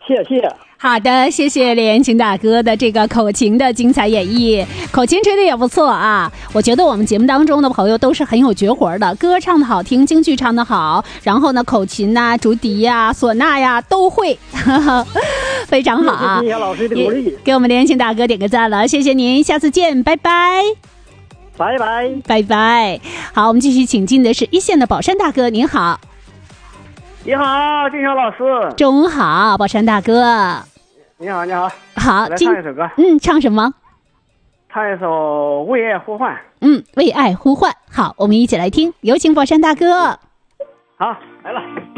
谢谢。 好的，谢谢李延琴大哥的这个口琴的精彩演绎，口琴吹的也不错啊。我觉得我们节目当中的朋友都是很有绝活的，歌唱的好听，京剧唱的好，然后呢口琴呐、竹笛呀、唢呐呀都会，非常好啊！ 谢谢老师的鼓励， 给我们李延琴大哥点个赞了，谢谢您，下次见，拜拜， 拜拜， 拜拜。好，我们继续请进的是一线的宝山大哥，您好。 你好，金晓老师。 中午好，宝山大哥。 你好，你好。 好， 来唱一首歌。 唱什么？ 唱一首《为爱呼唤》。 为爱呼唤。好，我们一起来听，有请宝山大哥。 好，来了。